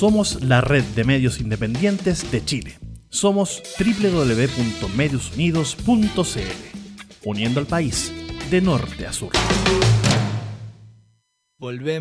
Somos la red de medios independientes de Chile. Somos www.mediosunidos.cl, uniendo al país de norte a sur. Volvemos.